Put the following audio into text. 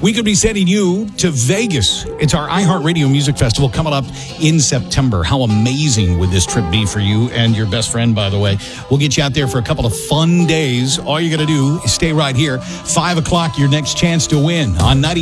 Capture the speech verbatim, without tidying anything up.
we could be sending you to Vegas. It's our iHeartRadio Music Festival coming up in September. How amazing would this trip be for you and your best friend, by the way? We'll get you out there for a couple of fun days. All you got to do is stay right here. Five o'clock, your next chance to win on ninety.